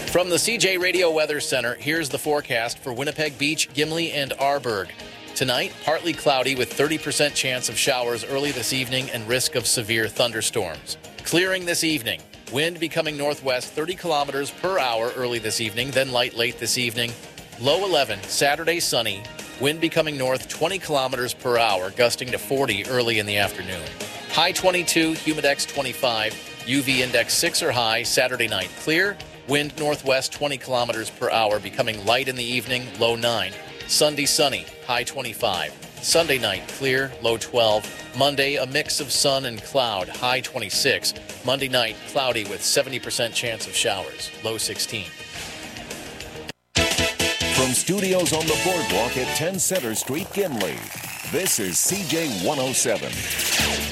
From the CJ Radio Weather Center, here's the forecast for Winnipeg Beach, Gimli, and Arborg. Tonight, partly cloudy with 30% chance of showers early this evening and risk of severe thunderstorms. Clearing this evening. Wind becoming northwest 30 kilometers per hour early this evening, then light late this evening. Low 11, Saturday sunny. Wind becoming north 20 kilometers per hour, gusting to 40 early in the afternoon. High 22, humidex 25, UV index 6 or high, Saturday night clear. Wind northwest 20 kilometers per hour, becoming light in the evening, low 9. Sunday sunny, high 25. Sunday night clear, low 12. Monday a mix of sun and cloud, high 26. Monday night cloudy with 70% chance of showers, low 16. From studios on the boardwalk at 10 Center Street, Gimli, this is CJ 107.